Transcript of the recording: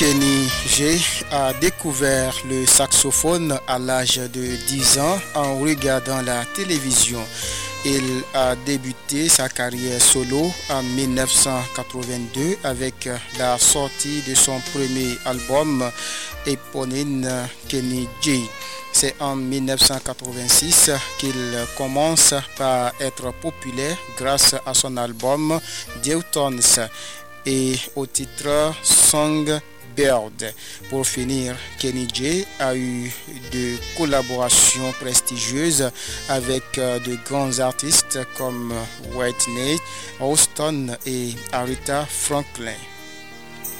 Kenny G a découvert le saxophone à l'âge de 10 ans en regardant la télévision. Il a débuté sa carrière solo en 1982 avec la sortie de son premier album éponyme Kenny G. C'est en 1986 qu'il commence par être populaire grâce à son album Deutons et au titre Songbird. Pour finir, Kenny G a eu de collaborations prestigieuses avec de grands artistes comme Whitney Houston et Aretha Franklin.